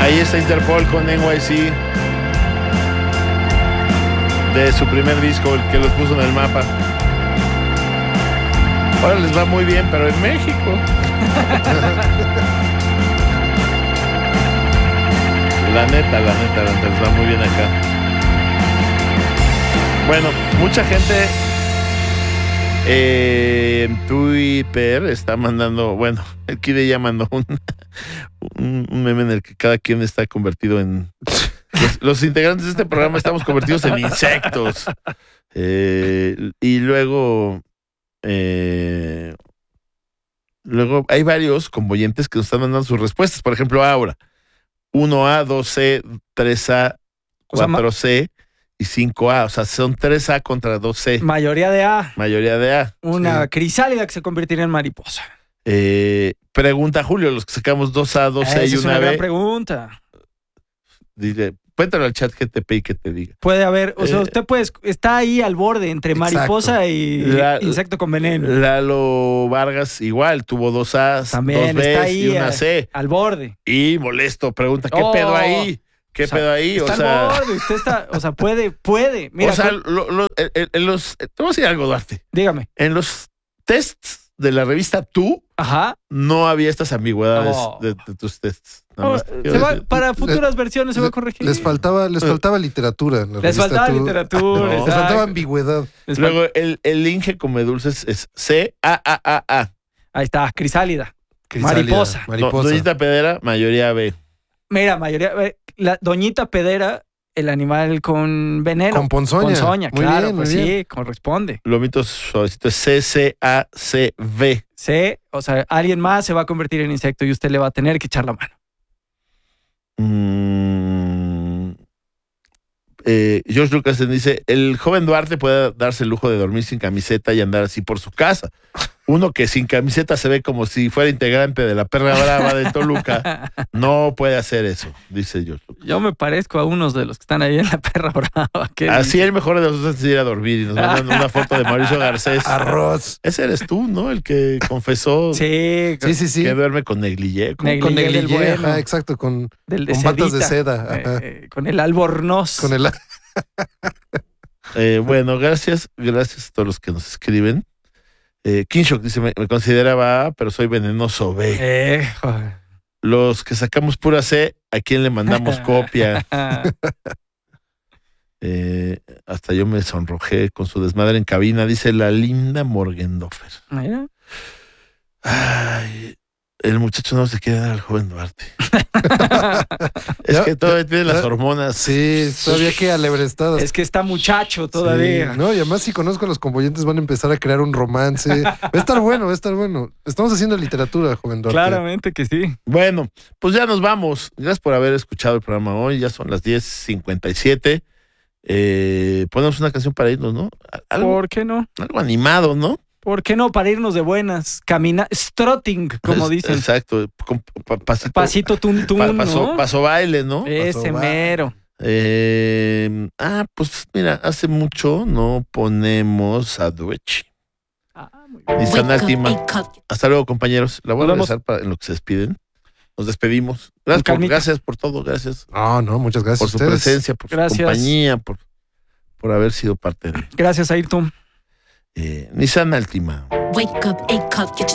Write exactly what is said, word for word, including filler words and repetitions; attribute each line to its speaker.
Speaker 1: Ahí está Interpol con N Y C. De su primer disco, el que los puso en el mapa. Ahora les va muy bien, pero en México. La neta, la neta, la neta, les va muy bien acá. Bueno, mucha gente eh, en Twitter está mandando, bueno, el Kide ya mandó un, un, un meme en el que cada quien está convertido en... Los, los integrantes de este programa estamos convertidos en insectos. Eh, y luego... Eh, luego hay varios convoyentes que nos están mandando sus respuestas. Por ejemplo, Aura. uno A, dos C, tres A, cuatro C y cinco A. O sea, son tres A contra dos C.
Speaker 2: Mayoría de A.
Speaker 1: Mayoría de A.
Speaker 2: Una
Speaker 1: sí.
Speaker 2: crisálida que se convertiría en mariposa.
Speaker 1: Eh, pregunta Julio, los que sacamos dos A, dos C
Speaker 2: Esa
Speaker 1: y
Speaker 2: es
Speaker 1: una
Speaker 2: una
Speaker 1: B.
Speaker 2: gran pregunta.
Speaker 1: Dile, cuéntalo al chat G T P y que te diga.
Speaker 2: Puede haber, o sea,
Speaker 1: Eh,
Speaker 2: usted puede, está ahí al borde entre mariposa
Speaker 3: exacto.
Speaker 2: y
Speaker 1: La-
Speaker 2: insecto con veneno.
Speaker 1: Lalo Vargas igual, tuvo dos A's,
Speaker 2: También
Speaker 1: dos
Speaker 2: está
Speaker 1: B's
Speaker 2: ahí
Speaker 1: y una
Speaker 2: al,
Speaker 1: C.
Speaker 2: al borde.
Speaker 1: Y molesto, pregunta, ¿qué
Speaker 2: Oh.
Speaker 1: pedo ahí? ¿Qué
Speaker 2: O sea,
Speaker 1: pedo ahí?
Speaker 2: Está
Speaker 1: O sea,
Speaker 2: al borde, usted está, o sea, puede, puede. Mira,
Speaker 1: o sea
Speaker 2: con-
Speaker 1: lo- lo- en, en los, te voy a decir algo, Duarte.
Speaker 2: dígame.
Speaker 1: En los tests de la revista Tú,
Speaker 2: Ajá.
Speaker 1: no había estas ambigüedades
Speaker 2: Oh.
Speaker 1: de, de tus tests. Nada
Speaker 2: Oh,
Speaker 1: más te quiero
Speaker 2: se va-
Speaker 1: decir.
Speaker 2: para futuras versiones se va a
Speaker 3: Le-
Speaker 2: corregir.
Speaker 3: Les faltaba, les faltaba literatura. En la
Speaker 2: Les
Speaker 3: revista
Speaker 2: faltaba
Speaker 3: Tú.
Speaker 2: literatura.
Speaker 1: No.
Speaker 3: Les
Speaker 2: exacto.
Speaker 3: faltaba ambigüedad.
Speaker 2: Les fal-
Speaker 1: Luego, el, el Inge Come Dulces es C A A A A.
Speaker 2: Ahí está, crisálida.
Speaker 3: Crisálida,
Speaker 2: Mariposa.
Speaker 3: Mariposa.
Speaker 1: Doñita Pedera, mayoría B.
Speaker 2: Mira, mayoría, eh, la doñita pedera, el animal con veneno.
Speaker 3: Con ponzoña.
Speaker 2: Ponzoña,
Speaker 3: Muy
Speaker 2: claro,
Speaker 3: bien, muy
Speaker 2: pues
Speaker 3: bien.
Speaker 2: sí, corresponde.
Speaker 1: Lomito suavecito es C C A C V.
Speaker 2: Sí, o sea, alguien más se va a convertir en insecto y usted le va a tener que echar la mano.
Speaker 1: Mm, eh, George Lucas dice, el joven Duarte puede darse el lujo de dormir sin camiseta y andar así por su casa. Uno que sin camiseta se ve como si fuera integrante de la Perra Brava de Toluca, no puede hacer eso, dice George Lucas.
Speaker 2: Yo me parezco a unos de los que están ahí en la Perra Brava. ¿Qué
Speaker 1: Así
Speaker 2: dice?
Speaker 1: el mejor de nosotros es ir a dormir y nos mandan una foto de Mauricio Garcés.
Speaker 3: Arroz.
Speaker 1: Ese eres tú, ¿no? El que confesó
Speaker 2: Sí,
Speaker 3: Sí, sí, sí.
Speaker 1: que duerme con negligé. ¿Cómo?
Speaker 2: Negligé
Speaker 3: Con
Speaker 2: del
Speaker 3: negligé,
Speaker 2: bueno.
Speaker 3: ajá, exacto, con,
Speaker 2: del de
Speaker 3: con batas de
Speaker 2: sedita.
Speaker 3: seda. Ajá.
Speaker 2: Eh, eh, con el albornoz.
Speaker 3: Con el...
Speaker 1: Eh, bueno, gracias, gracias a todos los que nos escriben. Eh, Kinshok dice, me, me consideraba A, pero soy venenoso B.
Speaker 2: Eh, joder.
Speaker 1: Los que sacamos pura C, ¿a quién le mandamos copia? Eh, hasta yo me sonrojé con su desmadre en cabina, dice la linda Morgendorfer.
Speaker 2: Mira.
Speaker 1: Ay, el muchacho no se quiere dar al joven Duarte. Es
Speaker 3: Ya,
Speaker 1: que todavía tiene las
Speaker 3: ya,
Speaker 1: hormonas.
Speaker 3: Sí, todavía que alebrestadas.
Speaker 2: Es que está muchacho todavía.
Speaker 3: Sí, no, y además si conozco a los convoyentes van a empezar a crear un romance. Va a estar bueno, va a estar bueno. Estamos haciendo literatura, joven Duarte.
Speaker 2: Claramente que sí.
Speaker 1: Bueno, pues ya nos vamos. Gracias por haber escuchado el programa hoy. Ya son las diez cincuenta y siete. Eh, ponemos una canción para irnos, ¿no? Algo,
Speaker 2: ¿Por qué no?
Speaker 1: algo animado, ¿no?
Speaker 2: ¿Por qué no? Para irnos de buenas. Caminar, strutting, como
Speaker 1: Es-
Speaker 2: dicen.
Speaker 1: Exacto. Con pa- pasito,
Speaker 2: Pasito tuntún,
Speaker 1: pa- paso,
Speaker 2: ¿no?
Speaker 1: paso baile, ¿no?
Speaker 2: Ese
Speaker 3: Paso
Speaker 2: mero.
Speaker 1: Eh, ah, pues mira, hace mucho no ponemos a Duechi.
Speaker 2: Ah, muy bien.
Speaker 1: Dice Analtima. Hasta luego, compañeros. La voy a
Speaker 2: Nos vemos.
Speaker 1: regresar para en lo que se despiden. Nos despedimos. Gracias por,
Speaker 2: calmita.
Speaker 1: gracias por todo, gracias
Speaker 3: No, no, muchas gracias
Speaker 1: por
Speaker 3: a
Speaker 1: su
Speaker 3: ustedes.
Speaker 1: presencia, por
Speaker 2: Gracias.
Speaker 1: su compañía, por, por haber sido parte de
Speaker 2: Gracias, Ayrton.
Speaker 1: eh, Nissan Altima.
Speaker 4: Wake up, A cup, get your